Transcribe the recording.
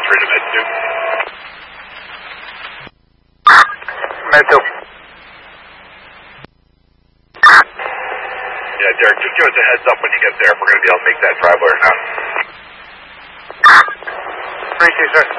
3 to Med 2. Med 2. Yeah, Derek, just give us a heads up when you get there if we're going to be able to make that driveway or not. 3-2, sir.